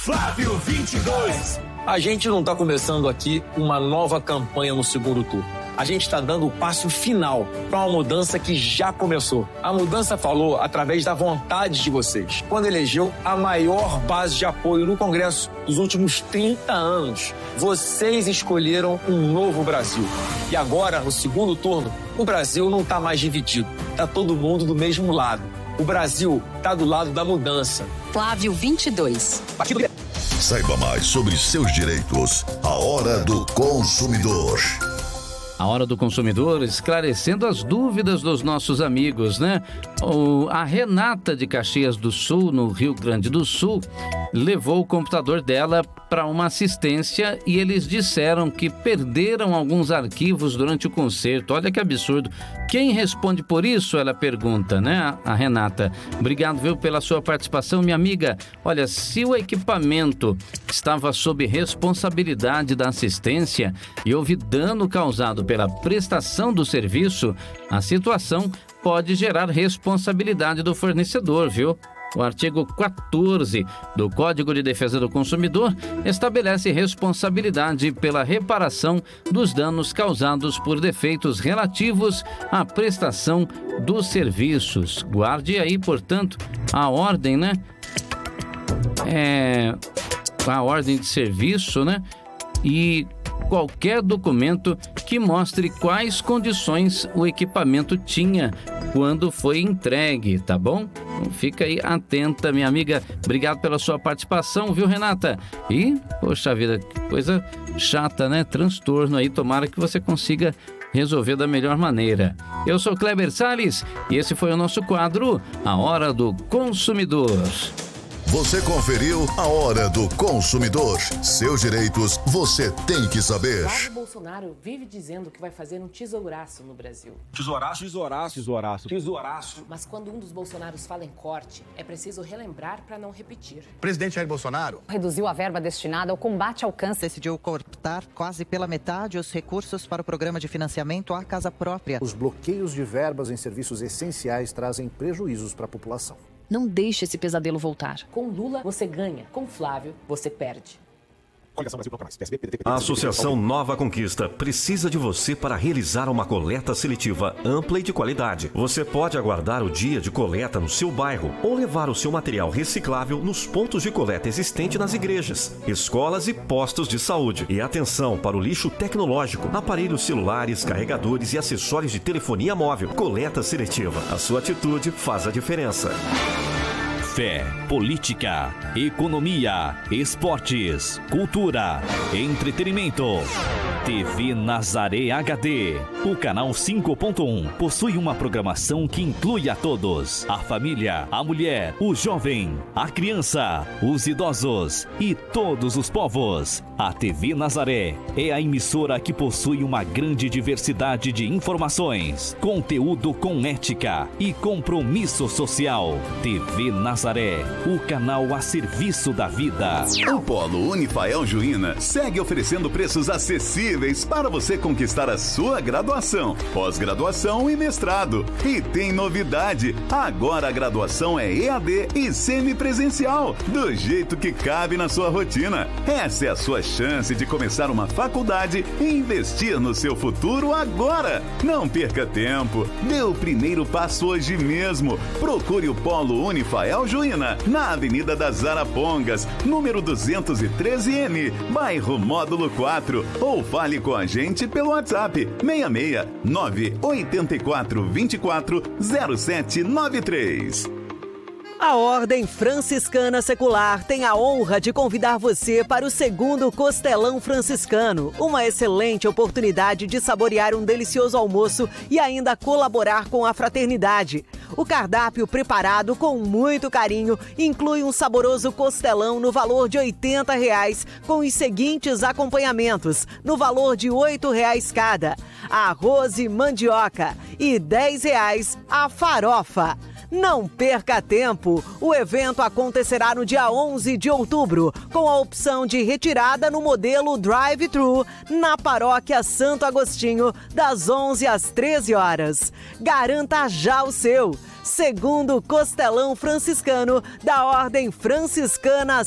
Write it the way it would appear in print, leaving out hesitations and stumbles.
Flávio 22. A gente não está começando aqui uma nova campanha no segundo turno. A gente está dando o passo final para uma mudança que já começou. A mudança falou através da vontade de vocês, quando elegeu a maior base de apoio no Congresso dos últimos 30 anos. Vocês escolheram um novo Brasil. E agora, no segundo turno, o Brasil não está mais dividido. Está todo mundo do mesmo lado. O Brasil está do lado da mudança. Flávio 22. Saiba mais sobre seus direitos. A Hora do Consumidor. A Hora do Consumidor, esclarecendo as dúvidas dos nossos amigos, né? A Renata de Caxias do Sul, no Rio Grande do Sul, levou o computador dela para uma assistência e eles disseram que perderam alguns arquivos durante o concerto. Olha que absurdo. Quem responde por isso? Ela pergunta, né? A Renata. Obrigado, viu, pela sua participação, minha amiga. Olha, se o equipamento estava sob responsabilidade da assistência e houve dano causado pela prestação do serviço, a situação pode gerar responsabilidade do fornecedor, viu? O artigo 14 do Código de Defesa do Consumidor estabelece responsabilidade pela reparação dos danos causados por defeitos relativos à prestação dos serviços. Guarde aí, portanto, a ordem, né? A ordem de serviço, né? E qualquer documento que mostre quais condições o equipamento tinha quando foi entregue, tá bom? Então fica aí atenta, minha amiga. Obrigado pela sua participação, viu, Renata? E, poxa vida, que coisa chata, né? Transtorno aí, tomara que você consiga resolver da melhor maneira. Eu sou Kleber Salles e esse foi o nosso quadro A Hora do Consumidor. Você conferiu A Hora do Consumidor. Seus direitos você tem que saber. Jair Bolsonaro vive dizendo que vai fazer um tesouraço no Brasil. Tesouraço? Tesouraço. Tesouraço. Tesouraço. Mas quando um dos Bolsonaros fala em corte, é preciso relembrar para não repetir. O presidente Jair Bolsonaro reduziu a verba destinada ao combate ao câncer. Decidiu cortar quase pela metade os recursos para o programa de financiamento à casa própria. Os bloqueios de verbas em serviços essenciais trazem prejuízos para a população. Não deixe esse pesadelo voltar. Com Lula, você ganha. Com Flávio, você perde. A Associação Nova Conquista precisa de você para realizar uma coleta seletiva ampla e de qualidade. Você pode aguardar o dia de coleta no seu bairro ou levar o seu material reciclável nos pontos de coleta existente nas igrejas, escolas e postos de saúde. E atenção para o lixo tecnológico, aparelhos celulares, carregadores e acessórios de telefonia móvel. Coleta seletiva. A sua atitude faz a diferença. Fé, política, economia, esportes, cultura, entretenimento. TV Nazaré HD. O canal 5.1 possui uma programação que inclui a todos: a família, a mulher, o jovem, a criança, os idosos e todos os povos. A TV Nazaré é a emissora que possui uma grande diversidade de informações, conteúdo com ética e compromisso social. TV Nazaré, o canal a serviço da vida. O Polo Unifael Juína segue oferecendo preços acessíveis para você conquistar a sua graduação, pós-graduação e mestrado. E tem novidade, agora a graduação é EAD e semipresencial, do jeito que cabe na sua rotina. Essa é a sua chance de começar uma faculdade e investir no seu futuro agora. Não perca tempo, dê o primeiro passo hoje mesmo. Procure o Polo Unifael Juína, na Avenida das Arapongas, número 213M, bairro Módulo 4, ou fale com a gente pelo WhatsApp 66 984 24 0793. A Ordem Franciscana Secular tem a honra de convidar você para o segundo Costelão Franciscano, uma excelente oportunidade de saborear um delicioso almoço e ainda colaborar com a fraternidade. O cardápio preparado com muito carinho inclui um saboroso costelão no valor de R$ 80, com os seguintes acompanhamentos, no valor de R$ 8 cada: arroz e mandioca, e R$ 10 a farofa. Não perca tempo! O evento acontecerá no dia 11 de outubro, com a opção de retirada no modelo drive-thru, na Paróquia Santo Agostinho, das 11 às 13 horas. Garanta já o seu! Segundo Costelão Franciscano da Ordem Franciscana